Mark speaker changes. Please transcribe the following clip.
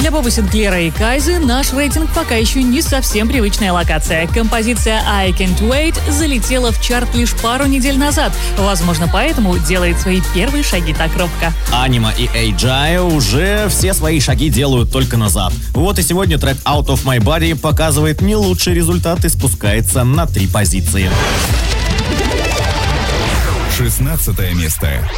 Speaker 1: Для Боба Синклера и Кайзы наш рейтинг пока еще не совсем привычная локация. Композиция «I Can't Wait» залетела в чарт лишь пару недель назад. Возможно, поэтому делает свои первые шаги так робко.
Speaker 2: Анима и Эйджай уже все свои шаги делают только назад. Вот и сегодня трек «Out of My Body» показывает не лучший результат и спускается на 3 позиции.
Speaker 3: 16 место.